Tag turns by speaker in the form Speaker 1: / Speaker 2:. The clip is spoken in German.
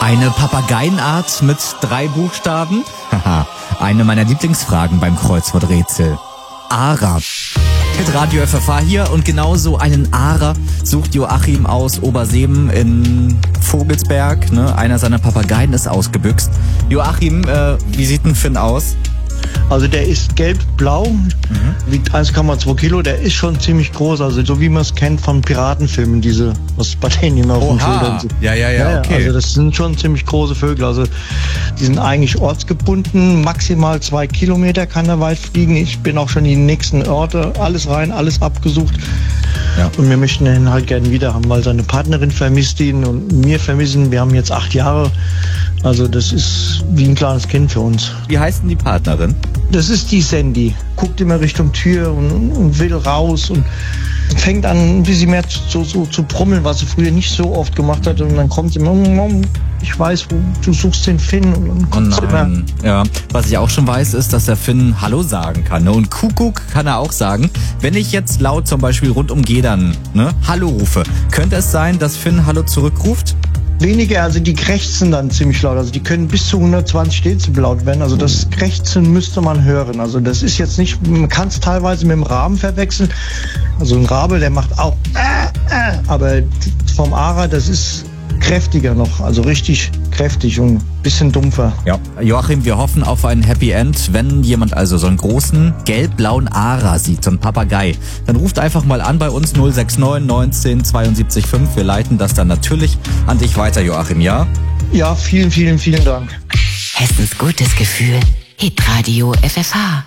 Speaker 1: Eine Papageienart mit 3 Buchstaben? Haha, eine meiner Lieblingsfragen beim Kreuzworträtsel. Ara. Mit Radio FFH hier und genauso einen Ara sucht Joachim aus Oberseeben in Vogelsberg. Ne? Einer seiner Papageien ist ausgebüxt. Joachim, wie sieht ein Finn aus?
Speaker 2: Also der ist gelb-blau, wiegt 1,2 Kilo, der ist schon ziemlich groß, also so wie man es kennt von Piratenfilmen, diese, was bei denen immer auf den Schildern sind.
Speaker 1: Ja, okay.
Speaker 2: Also das sind schon ziemlich große Vögel, also die sind eigentlich ortsgebunden, maximal 2 Kilometer kann er weit fliegen. Ich bin auch schon in die nächsten Orte, alles rein, alles abgesucht. Ja. Und wir möchten ihn halt gerne wieder haben, weil seine Partnerin vermisst ihn und wir vermissen, wir haben jetzt 8 Jahre. Also das ist wie ein kleines Kind für uns.
Speaker 1: Wie heißt denn die Partnerin?
Speaker 2: Das ist die Sandy. Guckt immer Richtung Tür und will raus und fängt an ein bisschen mehr zu brummeln, was sie früher nicht so oft gemacht hat. Und dann kommt sie immer, ich weiß, wo du suchst den Finn. Und dann kommt immer.
Speaker 1: Ja, was ich auch schon weiß, ist, dass der Finn Hallo sagen kann. Ne? Und Kuckuck kann er auch sagen. Wenn ich jetzt laut zum Beispiel rund um Gedern Hallo rufe, könnte es sein, dass Finn Hallo zurückruft?
Speaker 2: Weniger, also die krächzen dann ziemlich laut. Also die können bis zu 120 Dezibel laut werden. Also das Krächzen müsste man hören. Also das ist jetzt nicht, man kann es teilweise mit dem Raben verwechseln. Also ein Rabe, der macht auch aber vom Ara, das ist kräftiger noch, also richtig kräftig und ein bisschen dumpfer.
Speaker 1: Ja, Joachim, wir hoffen auf ein Happy End. Wenn jemand also so einen großen gelb-blauen Ara sieht, so einen Papagei, dann ruft einfach mal an bei uns 069 19 72 5. Wir leiten das dann natürlich an dich weiter, Joachim, ja?
Speaker 2: Ja, vielen Dank.
Speaker 3: Hessens gutes Gefühl. Hitradio FFH.